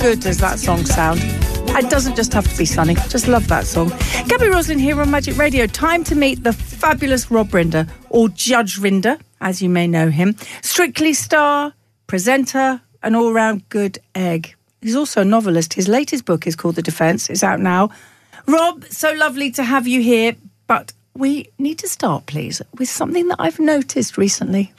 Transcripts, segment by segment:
good does that song sound? It doesn't just have to be sunny. Just love that song. Gabby Roslin here on Magic Radio. Time to meet the fabulous Rob Rinder, or Judge Rinder, as you may know him. Strictly star, presenter, an all-round good egg. He's also a novelist. His latest book is called The Defence. It's out now. Rob, so lovely to have you here. But we need to start, please, with something that I've noticed recently.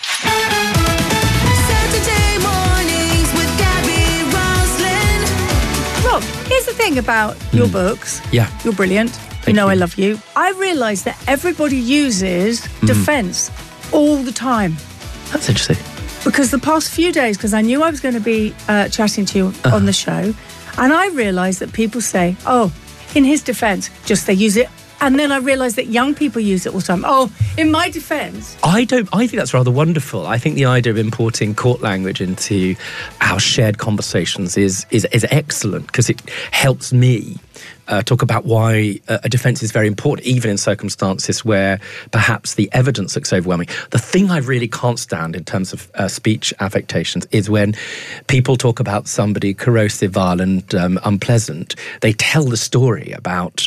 Saturday mornings with Gabby Roslin. Rob, here's the thing about your books. Yeah. You're brilliant. Thank you. I love you. I realise that everybody uses Defence all the time. That's interesting. Because the past few days, because I knew I was going to be chatting to you on the show, and I realised that people say, oh, in his defence, just they use it. And then I realised that young people use it all the time. Oh, in my defence. I think that's rather wonderful. I think the idea of importing court language into our shared conversations is excellent, because it helps me talk about why a defence is very important, even in circumstances where perhaps the evidence looks overwhelming. The thing I really can't stand in terms of speech affectations is when people talk about somebody corrosive, violent, unpleasant. They tell the story about,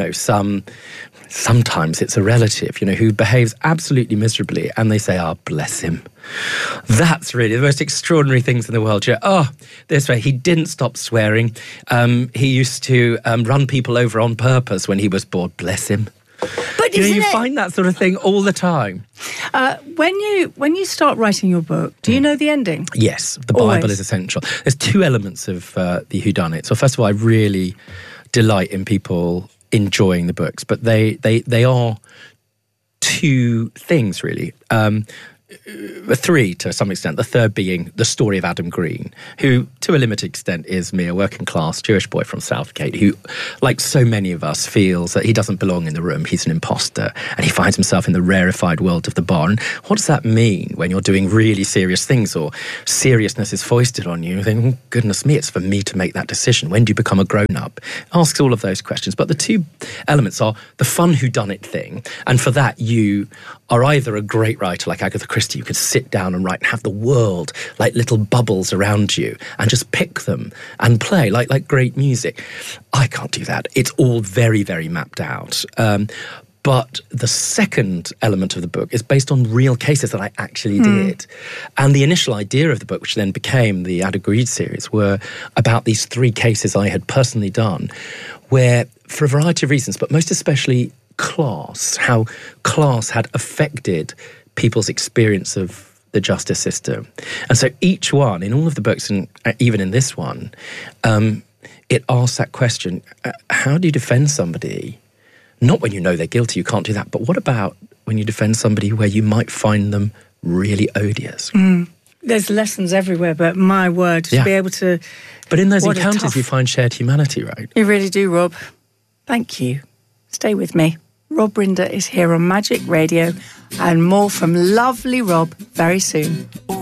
sometimes it's a relative, who behaves absolutely miserably, and they say, oh, bless him. That's really the most extraordinary things in the world. This way, he didn't stop swearing. He used to run people over on purpose when he was bored. Bless him. But you find that sort of thing all the time. When you start writing your book, do you know the ending? Yes, the Bible is essential. There's two elements of the whodunit. So first of all, I really delight in people enjoying the books, but they are two things really. Three to some extent, the third being the story of Adam Green, who to a limited extent is me, a working class Jewish boy from Southgate, who, like so many of us, feels that he doesn't belong in the room, he's an imposter, and he finds himself in the rarefied world of the bar. And what does that mean when you're doing really serious things, or seriousness is foisted on you? You think, oh, goodness me, it's for me to make that decision. When do you become a grown-up? Asks all of those questions. But the two elements are the fun whodunit thing, and for that you are either a great writer like Agatha Christie, you could sit down and write and have the world like little bubbles around you and just pick them and play like great music. I can't do that. It's all very, very mapped out. But the second element of the book is based on real cases that I actually did. And the initial idea of the book, which then became the Adam Green series, were about these three cases I had personally done, where, for a variety of reasons, but most especially class, how class had affected people's experience of the justice system. And so each one, in all of the books, and even in this one, it asks that question, how do you defend somebody? Not when you know they're guilty, you can't do that, but what about when you defend somebody where you might find them really odious? There's lessons everywhere, but my word, to be able to... But in those encounters, you find shared humanity, right? You really do, Rob. Thank you. Stay with me. Rob Rinder is here on Magic Radio, and more from lovely Rob very soon.